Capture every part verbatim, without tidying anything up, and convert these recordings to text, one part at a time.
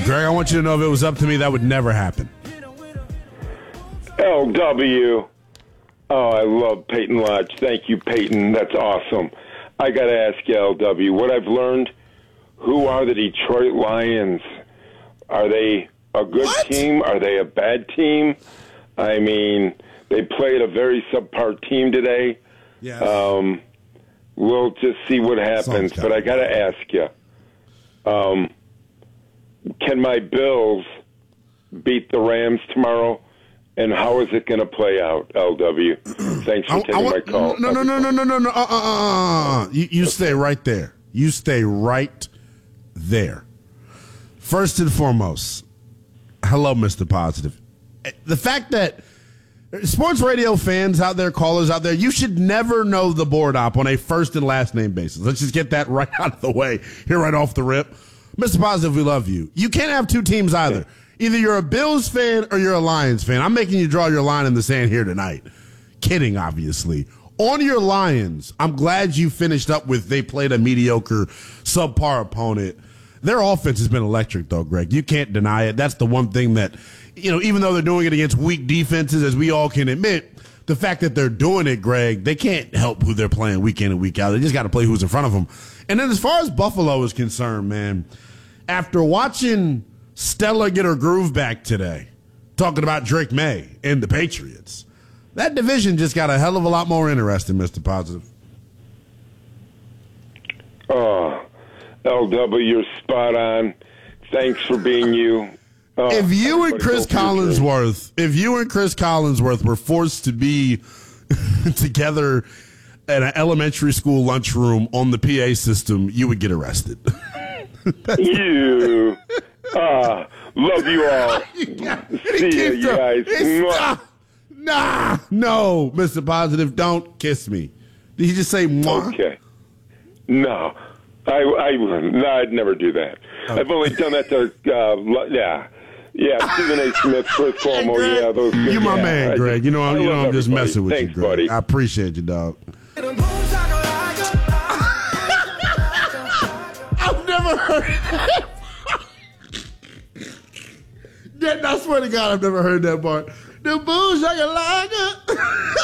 Greg, I want you to know if it was up to me, that would never happen. L W. Oh, I love Peyton Lodge. Thank you, Peyton. That's awesome. I got to ask you, L W, what I've learned, who are the Detroit Lions? Are they a good What? team? Are they a bad team? I mean, they played a very subpar team today. Yes. Um, we'll just see what happens. But I got to ask you, um, can my Bills beat the Rams tomorrow? And how is it going to play out, L W? Thanks for I, taking I want, my call. No, no, no, no, no, no, no. Uh, uh, uh, uh. You, you stay right there. You stay right there. First and foremost, hello, Mister Positive. The fact that sports radio fans out there, callers out there, you should never know the board op on a first and last name basis. Let's just get that right out of the way here right off the rip. Mister Positive, we love you. You can't have two teams either. Either you're a Bills fan or you're a Lions fan. I'm making you draw your line in the sand here tonight. Kidding, obviously. On your Lions, I'm glad you finished up with they played a mediocre, subpar opponent. Their offense has been electric, though, Greg. You can't deny it. That's the one thing that, you know, even though they're doing it against weak defenses, as we all can admit, the fact that they're doing it, Greg, they can't help who they're playing week in and week out. They just got to play who's in front of them. And then as far as Buffalo is concerned, man, after watching Stella get her groove back today, talking about Drake May and the Patriots, that division just got a hell of a lot more interesting, Mister Positive. Oh, L W, you're spot on. Thanks for being you. Oh, if you and Chris Collinsworth, if you and Chris Collinsworth were forced to be together at an elementary school lunchroom on the P A system, you would get arrested. You. Ah, love you all. Yeah, See you, you guys. Nah, nah, no, Mister Positive, don't kiss me. Did he just say mwah? Okay. No. I, I, no, I'd never do that. Okay. I've only done that to, uh, yeah. Yeah, Stephen A. Smith, Chris Cuomo, Hey, yeah, those. You're my yeah, man, I Greg. Just, you know, I'm, you know, I'm just everybody. messing with Thanks, you, Greg. buddy. I appreciate you, dog. I've never heard that. That, I swear to God, I've never heard that part. The booze like a lager.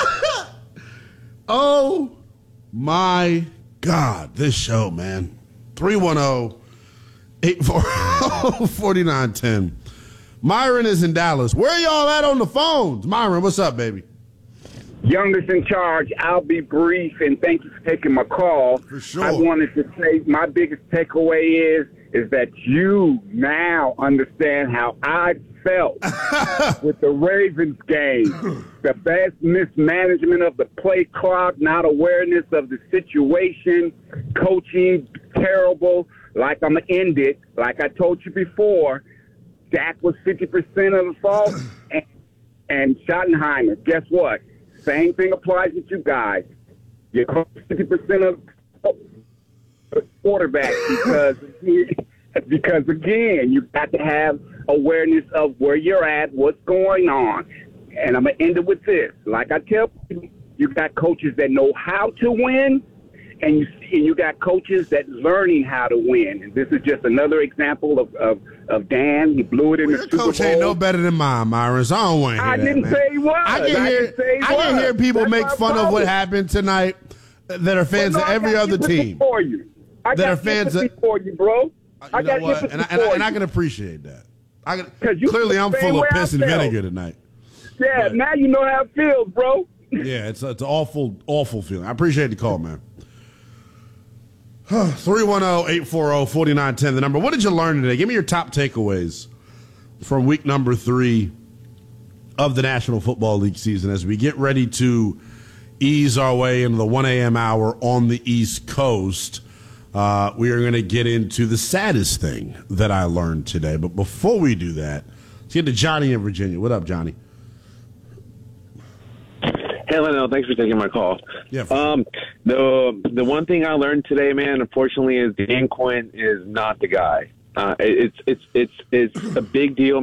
Oh, my God. This show, man. three one zero, eight four zero, four nine one zero. Myron is in Dallas. Where are y'all at on the phones? Myron, what's up, baby? Youngest in charge. I'll be brief, and thank you for taking my call. For sure. I wanted to say my biggest takeaway is is that you now understand how I felt with the Ravens game. The best mismanagement of the play clock, not awareness of the situation, coaching terrible. Like I'm going to end it. Like I told you before, Dak was fifty percent of the fault, and, and Schottenheimer. Guess what? Same thing applies with you guys. You're fifty percent of the quarterback because, because, again, you've got to have awareness of where you're at, what's going on. And I'm going to end it with this. Like I tell people, you got coaches that know how to win, and you and you got coaches that learning how to win. And this is just another example of, of, of Dan. He blew it in Well, the your Super coach Bowl. ain't no better than mine, Myron, so I don't want to hear I that, didn't man. say he was. I can I hear, didn't say he I can was. hear people That's make my fun of what problem. happened tonight that are fans Well, no, of I every got other empathy team. for you. I that got are fans of- empathy for you, bro. You I know got what? empathy And I, for and, I, and you. I can appreciate that. I can, 'Cause you clearly, feel I'm the full same of way I piss and felt. vinegar tonight. Yeah, But- now you know how it feels, bro. Yeah, it's it's an awful, awful feeling. I appreciate the call, man. three one zero, eight four zero, four nine one zero, the number. What did you learn today? Give me your top takeaways from week number three of the National Football League season as we get ready to ease our way into the one a.m. hour on the East Coast. Uh, we are going to get into the saddest thing that I learned today. But before we do that, let's get to Johnny in Virginia. What up, Johnny? Hey, Leno, thanks for taking my call. Yeah, for um, the the one thing I learned today, man, unfortunately, is Dan Quinn is not the guy. Uh, it's it's it's it's a big deal.